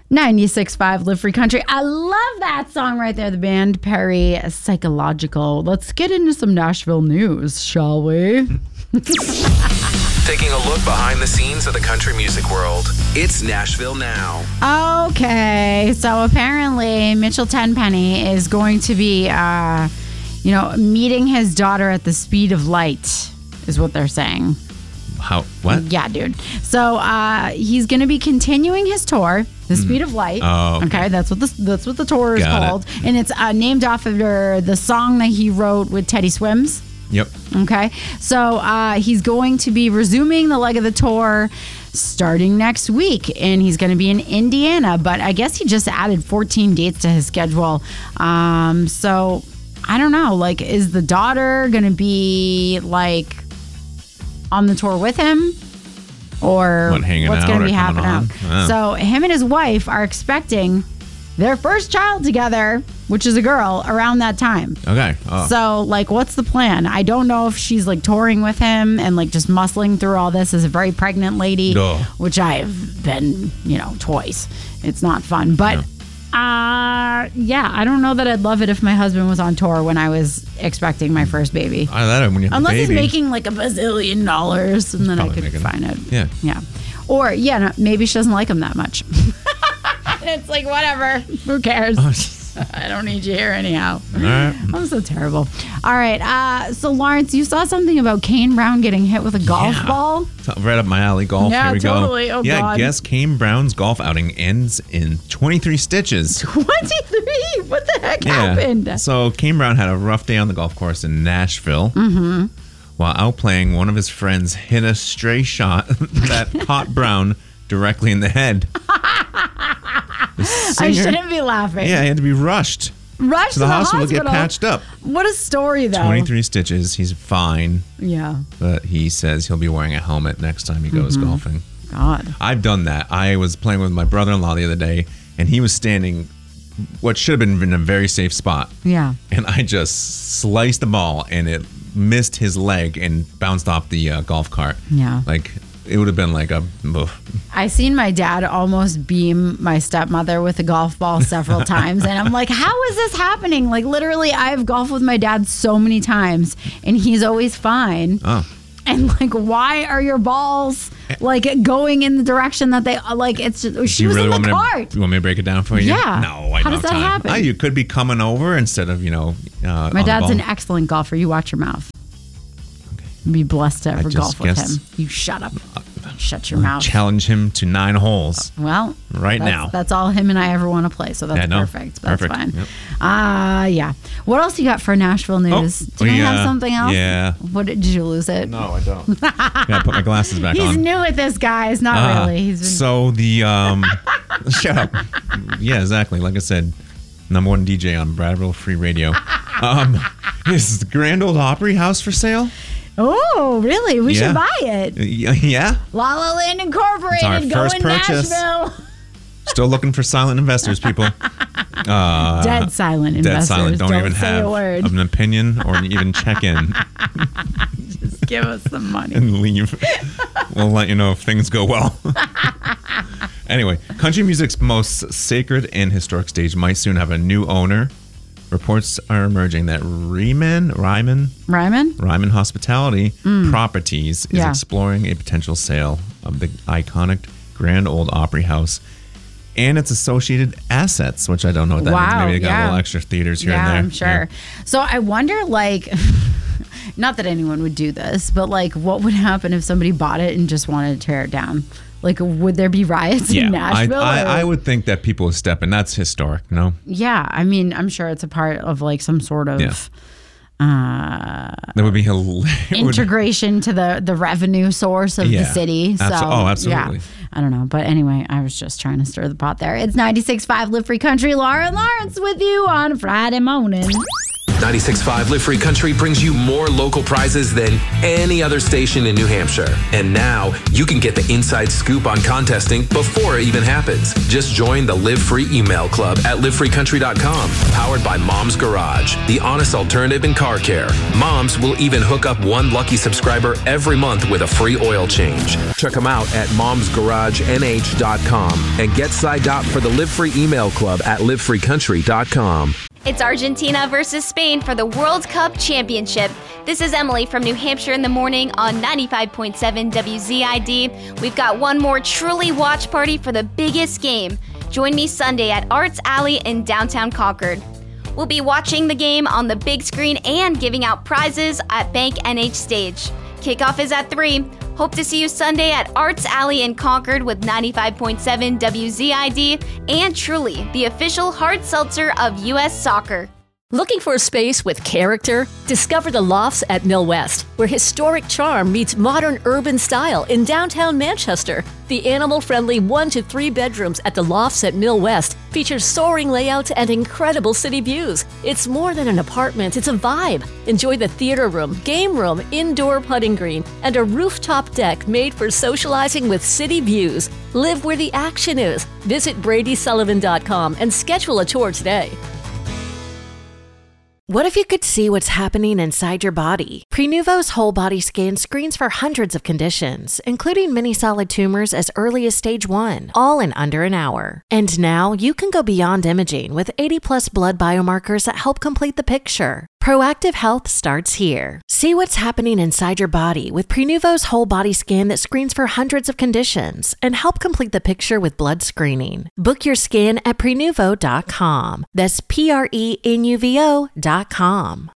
96.5 Live Free Country. I love that song right there. The band Perry Psychological. Let's get into some Nashville news, shall we? Taking a look behind the scenes of the country music world. It's Nashville Now. Okay, so apparently Mitchell Tenpenny is going to be, meeting his daughter at the speed of light, is what they're saying. How? What? Yeah, dude. So he's going to be continuing his tour, The Speed of Light. Oh, okay. That's what the tour is Got it. called, and it's named after the song that he wrote with Teddy Swims. Yep. Okay, so he's going to be resuming the leg of the tour starting next week, and he's going to be in Indiana. But I guess he just added 14 dates to his schedule. So I don't know. Like, is the daughter going to be like on the tour with him, or what's going to be happening? So him and his wife are expecting their first child together, which is a girl, around that time. Okay. So, like, what's the plan? I don't know if she's, like, touring with him and, like, just muscling through all this as a very pregnant lady, which I've been, twice. It's not fun. But, yeah, I don't know that I'd love it if my husband was on tour when I was expecting my first baby. Unless he's making, like, $1 bazillion, and then I could find it. Yeah. Yeah. Or, maybe she doesn't like him that much. It's like, whatever. Who cares? I don't need you here anyhow. All right. I'm so terrible. All right. So, Lawrence, you saw something about Kane Brown getting hit with a golf ball? Right up my alley. Golf. Yeah, Here we totally. go. Oh, God. I guess Kane Brown's golf outing ends in 23 stitches. 23? What the heck happened? So, Kane Brown had a rough day on the golf course in Nashville. Mm-hmm. While out playing, one of his friends hit a stray shot that caught Brown directly in the head. I shouldn't be laughing. Yeah, he had to be rushed. Rushed to the hospital to get patched up. What a story, though. 23 stitches. He's fine. Yeah. But he says he'll be wearing a helmet next time he goes golfing. God. I've done that. I was playing with my brother-in-law the other day, and he was standing what should have been in a very safe spot. Yeah. And I just sliced the ball, and it missed his leg and bounced off the golf cart. Yeah. Like, it would have been like a... I seen my dad almost beam my stepmother with a golf ball several times, and I'm like, how is this happening? Like, literally, I've golfed with my dad so many times, and he's always fine. Oh. And, like, why are your balls, like, going in the direction that they, like, it's just, she was in the cart. You want me to break it down for you? Yeah. No, I don't have time. How does that happen? You could be coming over instead of, my dad's an excellent golfer. You watch your mouth. Be blessed to ever golf with him. You shut up. Shut your mouth. Challenge him to 9 holes. Well, now. That's all him and I ever want to play, so that's perfect. That's fine. Yep. Yeah. What else you got for Nashville news? Do you have something else? Yeah. What did you lose it? No, I don't. Gotta put my glasses back on. He's new at this, guys. Not really. So the shut up. Yeah, exactly. Like I said, number 1 DJ on Bradville Free Radio. Is the Grand Ole Opry House for sale? Oh, really? We should buy it. Yeah. La La Land Incorporated, go in Nashville. Still looking for silent investors, people. Dead silent investors. Dead silent. Don't even say have a word. an opinion or even check in. Just give us the money. And leave. We'll let you know if things go well. Anyway, country music's most sacred and historic stage might soon have a new owner. Reports are emerging that Ryman Hospitality Properties is exploring a potential sale of the iconic Grand Ole Opry House and its associated assets, which I don't know what that means. Maybe they got little extra theaters here and there. I'm sure. Yeah. So I wonder, like, not that anyone would do this, but, like, what would happen if somebody bought it and just wanted to tear it down? Like, would there be riots in Nashville? I would think that people would step in. That's historic, no? Yeah. I mean, I'm sure it's a part of, like, some sort of... that would be hilarious. Integration to the revenue source of the city. So, absolutely. Yeah, I don't know. But anyway, I was just trying to stir the pot there. It's 96.5 Live Free Country. Laura and Lawrence with you on Friday morning. 96.5 Live Free Country brings you more local prizes than any other station in New Hampshire. And now you can get the inside scoop on contesting before it even happens. Just join the Live Free email club at livefreecountry.com. Powered by Mom's Garage, the honest alternative in car care. Moms will even hook up one lucky subscriber every month with a free oil change. Check them out at momsgaragenh.com and get signed up for the Live Free email club at livefreecountry.com. It's Argentina versus Spain for the World Cup Championship. This is Emily from New Hampshire in the Morning on 95.7 WZID. We've got one more Truly watch party for the biggest game. Join me Sunday at Arts Alley in downtown Concord. We'll be watching the game on the big screen and giving out prizes at Bank NH Stage. Kickoff is at 3. Hope to see you Sunday at Arts Alley in Concord with 95.7 WZID and Truly, the official hard seltzer of U.S. soccer. Looking for a space with character? Discover the Lofts at Mill West, where historic charm meets modern urban style in downtown Manchester. The animal-friendly 1 to 3 bedrooms at the Lofts at Mill West feature soaring layouts and incredible city views. It's more than an apartment, it's a vibe. Enjoy the theater room, game room, indoor putting green, and a rooftop deck made for socializing with city views. Live where the action is. Visit BradySullivan.com and schedule a tour today. What if you could see what's happening inside your body? Prenuvo's whole body scan screens for hundreds of conditions, including many solid tumors as early as stage 1, all in under an hour. And now you can go beyond imaging with 80+ blood biomarkers that help complete the picture. Proactive health starts here. See what's happening inside your body with Prenuvo's whole body scan that screens for hundreds of conditions and help complete the picture with blood screening. Book your scan at Prenuvo.com. That's Prenuvo.com.